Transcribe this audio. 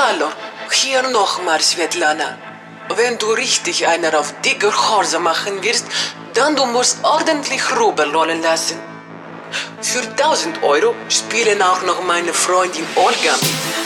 Hallo, hier nochmal, Svetlana. Wenn du richtig einer auf die Gehorse machen wirst, dann du musst ordentlich rüberrollen lassen. Für 1.000 € spielen auch noch meine Freundin Olga mit.